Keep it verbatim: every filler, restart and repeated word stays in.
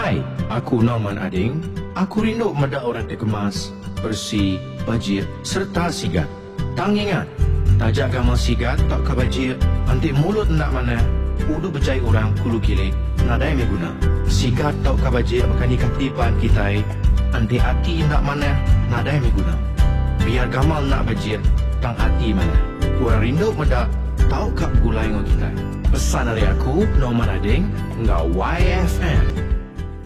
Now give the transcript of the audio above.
Hai, aku Norman Ading. Aku rindu medak orang terkemas, bersih, bajir serta sigat. Tang ingat, tajak gamal sigat tak ke bajir, antik mulut nak mana, udu berjai orang kulu kilik, nadai me guna. Sigat tak ke bajir bukan ikatipan kita, antik hati nak mana, nadai me guna. Biar gamal nak bajir, tang hati mana. Kurang rindu medak, tau kap gulai ngau kita. Pesan dari aku, Norman Ading, ngau Y F M.